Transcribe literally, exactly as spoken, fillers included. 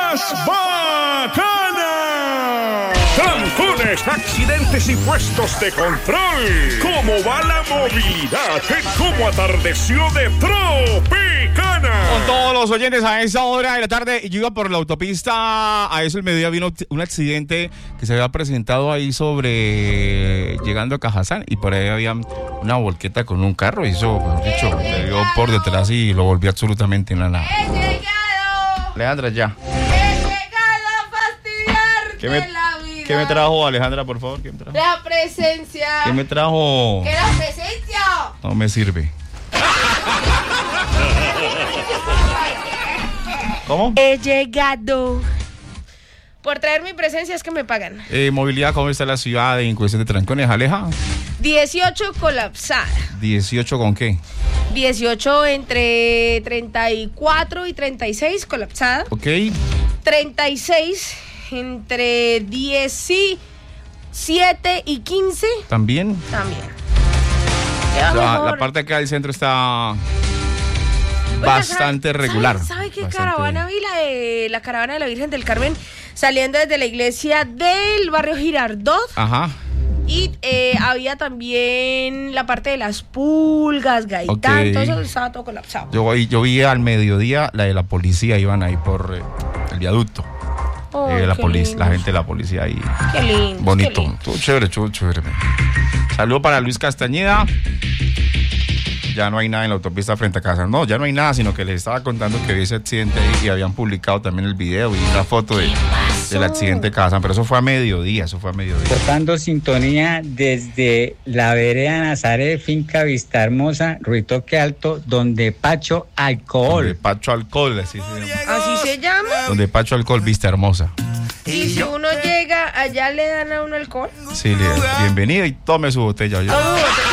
más bacana. Trancones, accidentes y puestos de control. ¿Cómo va la movilidad? En cómo atardeció de Tropicana. Con todos los oyentes a esa hora de la tarde, yo iba por la autopista, a eso el mediodía vino un accidente que se había presentado ahí sobre, llegando a Cajazán, y por ahí había una volqueta con un carro, y eso, mejor dicho, le dio por detrás y lo volvió absolutamente en la nada. ¡He llegado! Alejandra, ya. ¡He llegado a fastidiarte ¿Qué me, la vida! ¿Qué me trajo, Alejandra, por favor? ¿Qué me trajo? La presencia. ¿Qué me trajo? ¡Que la presencia! No me sirve. ¿Cómo? He llegado. Por traer mi presencia es que me pagan. Eh, movilidad, ¿cómo está la ciudad en cuestión de trancones, Aleja? dieciocho colapsada. ¿dieciocho con qué? dieciocho entre treinta y cuatro y treinta y seis colapsada. Ok. treinta y seis entre diecisiete y quince. ¿También? También. La, la parte acá del centro está bastante ¿sabe, regular. ¿Sabe, sabe qué bastante... caravana vi? La, de, la caravana de la Virgen del Carmen saliendo desde la iglesia del barrio Girardot. Ajá. Y eh, había también la parte de las pulgas, Gaitán, Okay. todo eso estaba todo colapsado. Yo, yo vi al mediodía la de la policía, iban ahí por eh, el viaducto. Oh, eh, la, qué polic- la lindos. gente de la policía ahí. Qué lindo. Bonito. Estuvo chévere, estuvo chévere. Saludo para Luis Castañeda. Ya no hay nada en la autopista frente a casa. No, ya no hay nada, sino que les estaba contando que vi ese accidente ahí y habían publicado también el video y una foto de, del accidente de Cajazán, pero eso fue a mediodía, eso fue a mediodía. Tocando sintonía desde la vereda Nazaret, finca Vista Hermosa, Ruitoque Alto, donde Pacho Alcohol. Donde Pacho Alcohol, así se llama. Así se llama. Donde Pacho Alcohol, Vista Hermosa. Y si uno llega, allá le dan a uno alcohol. Sí, le- bienvenido y tome su botella. Yo. Todo.